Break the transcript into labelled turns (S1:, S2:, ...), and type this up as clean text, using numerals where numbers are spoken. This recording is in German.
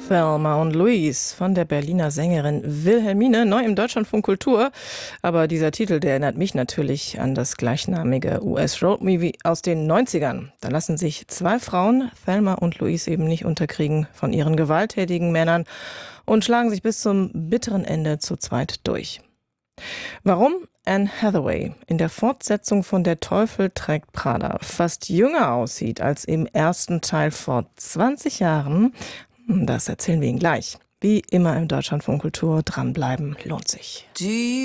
S1: Thelma und Louise von der Berliner Sängerin Wilhelmine, neu im Deutschlandfunk Kultur. Aber dieser Titel, der erinnert mich natürlich an das gleichnamige US-Road-Movie aus den 90ern. Da lassen sich zwei Frauen, Thelma und Louise, eben nicht unterkriegen von ihren gewalttätigen Männern und schlagen sich bis zum bitteren Ende zu zweit durch. Warum Anne Hathaway in der Fortsetzung von Der Teufel trägt Prada fast jünger aussieht als im ersten Teil vor 20 Jahren, das erzählen wir Ihnen gleich. Wie immer im Deutschlandfunk Kultur, dranbleiben lohnt sich.